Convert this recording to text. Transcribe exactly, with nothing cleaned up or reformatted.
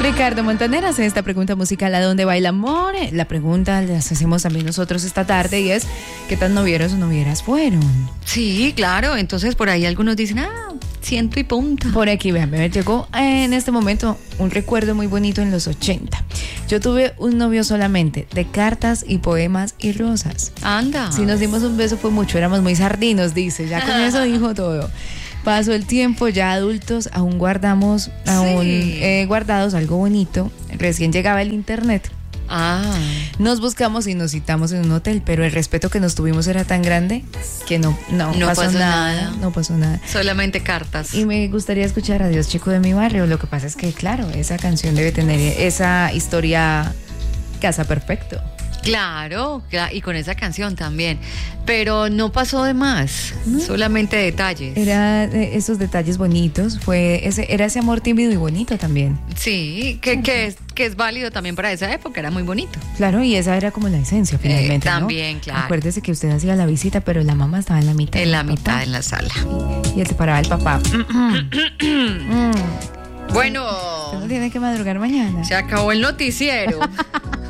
Ricardo Montaner hace esta pregunta musical: ¿a dónde va el amor? La pregunta la hacemos también nosotros esta tarde y es: ¿qué tan novieros o novieras fueron? Sí, claro, entonces por ahí algunos dicen, ah, ciento y punta. Por aquí, vean, me llegó en este momento un recuerdo muy bonito en los ochenta. Yo tuve un novio solamente de cartas y poemas y rosas. Anda. Si nos dimos un beso fue mucho, éramos muy sardinos, dice, ya con eso dijo todo. Pasó el tiempo, ya adultos, aún guardamos, aún Sí. eh, guardados algo bonito. Recién llegaba el internet. Ah. Nos buscamos y nos citamos en un hotel, pero el respeto que nos tuvimos era tan grande que no, no, No pasó, pasó nada, nada. no pasó nada. Solamente cartas. Y me gustaría escuchar Adiós Chico de mi barrio. Lo que pasa es que, claro, esa canción debe tener esa historia casa perfecto. Claro, cla- y con esa canción también. Pero no pasó de más, solamente detalles. Era eh, esos detalles bonitos, fue ese, era ese amor tímido y bonito también. Sí, que, que, es, que es válido también para esa época, era muy bonito. Claro, y esa era como la esencia finalmente, Eh, ¿no? también, claro. Acuérdese que usted hacía la visita, pero la mamá estaba en la mitad. En la el mitad, papá, en la sala. y él se paraba el papá. Mm. Bueno, Usted no tiene que madrugar mañana. se acabó el noticiero.